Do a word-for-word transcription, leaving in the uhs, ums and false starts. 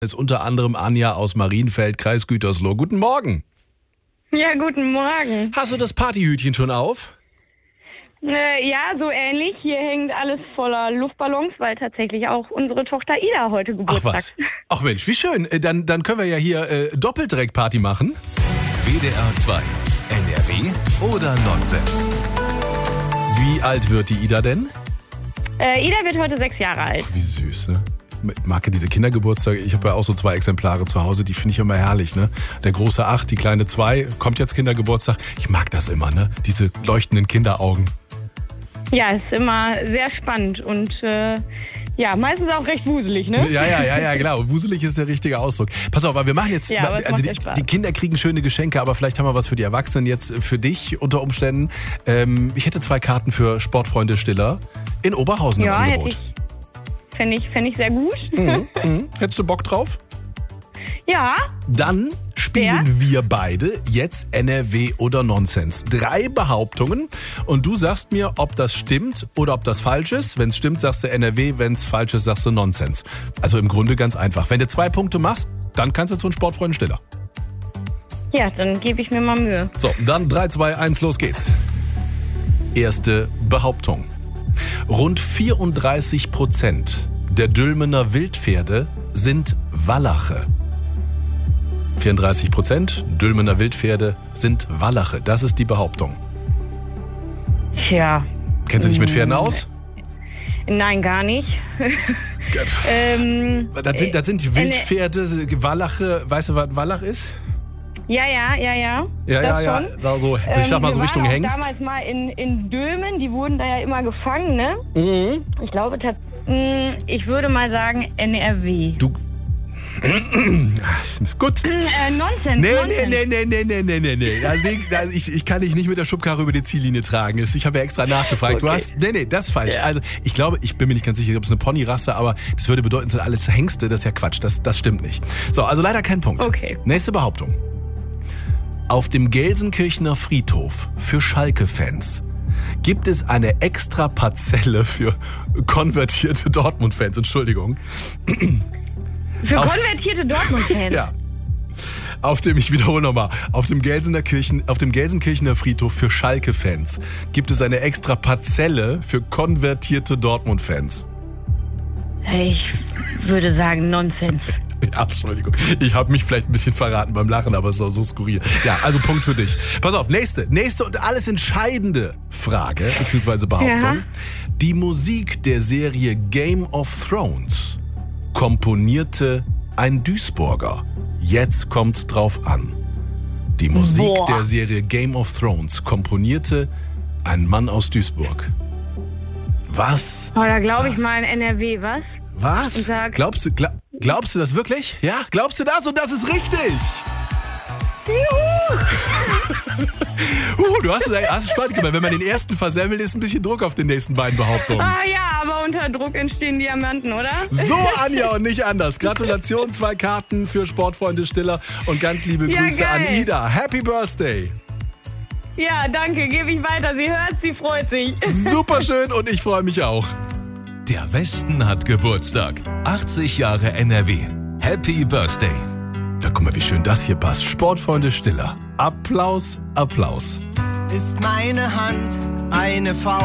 Ist unter anderem Anja aus Marienfeld, Kreis Gütersloh. Guten Morgen. Ja, guten Morgen. Hast du das Partyhütchen schon auf? Äh, ja, so ähnlich. Hier hängt alles voller Luftballons, weil tatsächlich auch unsere Tochter Ida heute Geburtstag hat. Ach was. Ach Mensch, wie schön. Dann, dann können wir ja hier äh, doppelt direkt Party machen. W D R zwei, N R W oder Nonsens? Wie alt wird die Ida denn? Äh, Ida wird heute sechs Jahre alt. Ach, wie süß, ne? Ich mag ja diese Kindergeburtstage. Ich habe ja auch so zwei Exemplare zu Hause, die finde ich immer herrlich, ne? Der große acht, die kleine zwei, kommt jetzt Kindergeburtstag. Ich mag das immer, ne? Diese leuchtenden Kinderaugen. Ja, ist immer sehr spannend und äh, ja, meistens auch recht wuselig, ne? Ja, ja, ja, ja, genau. Wuselig ist der richtige Ausdruck. Pass auf, aber wir machen jetzt, Ja, aber es also macht die, ja Spaß. die Kinder kriegen schöne Geschenke, aber vielleicht haben wir was für die Erwachsenen jetzt für dich unter Umständen. Ähm, ich hätte zwei Karten für Sportfreunde Stiller in Oberhausen Ja, im hätte Angebot. ich. Fände ich, fänd ich sehr gut. Mhm, mhm. Hättest du Bock drauf? Ja, Dann spielen Wer? wir beide jetzt N R W oder Nonsens. Drei Behauptungen und du sagst mir, ob das stimmt oder ob das falsch ist. Wenn es stimmt, sagst du N R W, wenn es falsch ist, sagst du Nonsens. Also im Grunde ganz einfach. Wenn du zwei Punkte machst, dann kannst du zu einem Sportfreund Stiller. ja, dann gebe ich mir mal Mühe. So, dann drei, zwei, eins, los geht's. Erste Behauptung. Rund vierunddreißig Prozent der Dülmener Wildpferde sind Wallache. vierunddreißig Prozent Dülmener Wildpferde sind Wallache. Das ist die Behauptung. Tja, Kennst du dich mit Pferden aus? nein, gar nicht. ähm, Das sind, das sind die Wildpferde, Wallache. Weißt du, was Wallach ist? ja, ja, ja, ja. Ja, ja, ja. Davon. Also, ich sag mal Ähm, so wir Richtung waren auch Hengst. damals mal in, in Dülmen, die wurden da ja immer gefangen, ne? Mhm. Ich glaube, tats- mh, ich würde mal sagen N R W. Du. Gut. Äh, Nonsens, Nee, Nonsens. nee, nee, nee, nee, nee, nee, nee. Also, also ich, ich kann dich nicht mit der Schubkarre über die Ziellinie tragen. Ich habe ja extra nachgefragt. Du Okay. hast. Nee, nee, das ist falsch. Ja. Also ich glaube, ich bin mir nicht ganz sicher, ob es eine Ponyrasse, aber das würde bedeuten, es sind alles Hengste. Das ist ja Quatsch. Das, das stimmt nicht. So, also leider kein Punkt. Okay. Nächste Behauptung. Auf dem Gelsenkirchener Friedhof für Schalke-Fans gibt es eine extra Parzelle für konvertierte Dortmund-Fans. Entschuldigung. Für auf- konvertierte Dortmund-Fans. Ja. Auf dem, ich wiederhole nochmal, auf dem Gelsener Kirchen, auf dem Gelsenkirchener Friedhof für Schalke-Fans gibt es eine extra Parzelle für konvertierte Dortmund-Fans. Ich würde sagen Nonsens. Ja, Entschuldigung. Ich habe mich vielleicht ein bisschen verraten beim Lachen, aber es ist auch so skurril. Ja, also Punkt für dich. Pass auf, nächste, nächste und alles entscheidende Frage, beziehungsweise Behauptung. Ja. Die Musik der Serie Game of Thrones komponierte ein Duisburger. Jetzt kommt's drauf an. Die Musik Boah. der Serie Game of Thrones komponierte ein Mann aus Duisburg. Was? Oh, da glaube ich sagst- mal in N R W, was? Was? Ich sag- Glaubst du, gla glaubst du das wirklich? Ja, glaubst du das? Und das ist richtig. uh, du hast, hast es spannend gemacht. Wenn man den ersten versemmelt, ist ein bisschen Druck auf den nächsten beiden Behauptungen. Ah ja, aber unter Druck entstehen Diamanten, oder? So, Anja, und nicht anders. Gratulation, zwei Karten für Sportfreunde Stiller und ganz liebe Ja, Grüße an geil. Ida. Happy Birthday. Ja, danke, gebe ich weiter. Sie hört, sie freut sich. Super schön und ich freue mich auch. Der Westen hat Geburtstag. achtzig Jahre N R W. Happy Birthday. Da guck mal, wie schön das hier passt. Sportfreunde Stiller. Applaus, Applaus. Ist meine Hand eine Faust.